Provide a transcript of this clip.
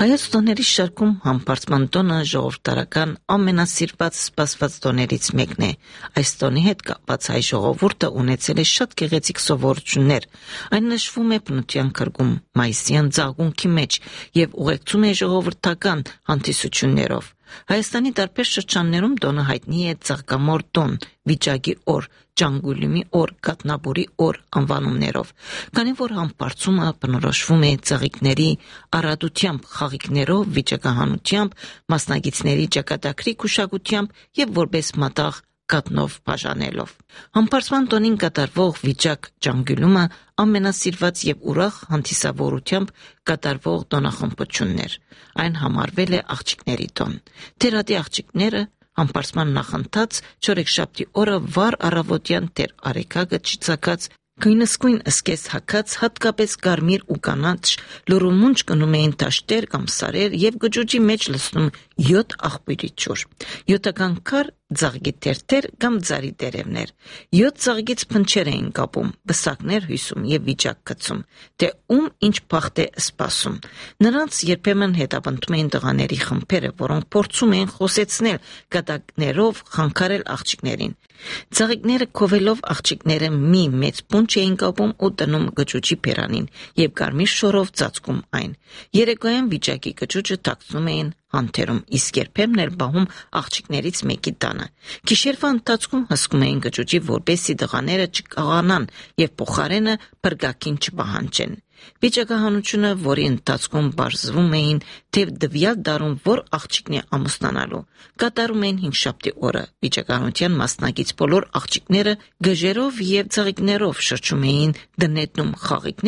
Հայոց տոների շարքում համբարձման տոնը ժողովրդարական ամենասիրված սպասված տոներից մեկն է։ Այս տոնի հետ կապված հայ ժողովուրդը ունեցել է շատ գեղեցիկ սովորություններ։ Այն նշվում է բնության քրգում մայիսյան ծաղունքի մեջ եւ ուղեկցում է ժողովրդական հանդիսություններով։ Հայաստանի տարբեր շրջաններում տոնը հայտնի է ծաղկամոր տոն, վիճակի օր, ջանգուլյումի օր, կատնաբուրի օր անվանումներով, քանի որ համբարձումը բնորոշվում է ծաղիկների առատությամբ, խաղիկներով, վիճակահանությամբ, մասնագետների ճակատագրի քուշակությամբ եւ որպես մատաղ կատնով բաժանելով։ Համբարձման տոնին կատարվող վիճակ ջանգուլյումը ամենասիրված եւ ուրախ հանդիսավորությամբ կատարվող տոնախմբություններ։ Այն համարվել է աղջիկների տոն։ Թերադի աղջիկները համբարձման նախընթաց չորեքշաբթի օրը վառ առավոտյան դեր արեգակը չծակած գույնզգույն սկես հագած, հատկապես կարմիր ու կանաչ լուրումունջ կնում էին դաշտեր կամ սարեր եւ գճուճի մեջ լցնում 7 աղբյուրի ջուր, 7-ական քար ծաղկի թերթեր կամ ծարի տերևներ, 7 ծաղկից փնչեր էին կապում, բսակներ հյուսում եւ վիճակ գցում, թե ում ինչ բախտ է սպասում։ Նրանց երբեմն հետապնդում էին տղաների խմբերը, որոնք փորձում էին խոսեցնել կատակներով խանգարել աղջիկներին։ Ծաղիկները քովելով աղջիկները մի մեծ պունչ էին կապում ու տնում գճուճի բերանին եւ կարմիր շորով ծածկում այն։ Երեկոյան վիճակի գճուճը թաքցնում էին հանթերում, իսկ երբեմն էլ բահում աղջիկներից մեկի տանը։ Գիշերվա ընթացքում հսկում էին գճուճի, որպեսզի տղաները չկաղանան եւ փոխարենը բրգակին չպահանջեն։ Վիճակահանությունը, որի ընթացքում բարձվում էին, թե դվյալ դարում որ աղջիկն է ամուսնանալու, կատարում էին հինգշաբթի օրը։ Վիճակահանության մասնակից բոլոր աղջիկները գժերով եւ ծաղիկներով շրջում էին դնետնում խաղիկներ